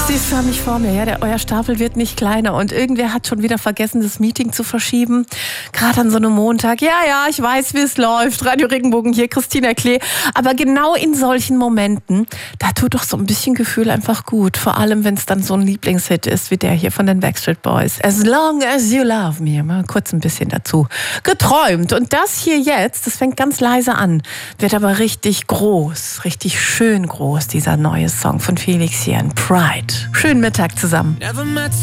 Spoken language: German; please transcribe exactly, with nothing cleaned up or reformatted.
Sie förmlich vor mir, ja, der, euer Stapel wird nicht kleiner und irgendwer hat schon wieder vergessen, das Meeting zu verschieben. Gerade an so einem Montag. Ja, ja, ich weiß, wie es läuft. Radio Regenbogen hier, Christina Klee. Aber genau in solchen Momenten, da tut doch so ein bisschen Gefühl einfach gut. Vor allem, wenn es dann so ein Lieblingshit ist, wie der hier von den Backstreet Boys. As long as you love me. Mal kurz ein bisschen dazu geträumt. Und das hier jetzt, das fängt ganz leise an, wird aber richtig groß, richtig schön groß, dieser neue Song von Felix Jähn, Pride. Schönen Mittag zusammen.